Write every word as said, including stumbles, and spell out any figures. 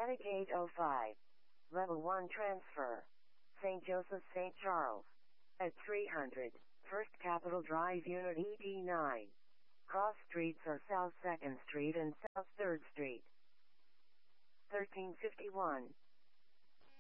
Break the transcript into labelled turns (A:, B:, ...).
A: Atlantic eight oh five. Level one transfer. Saint Joseph, Saint Charles. At three hundred. First Capitol Drive, Unit E D nine. Cross streets are South second Street and South third Street. thirteen fifty-one.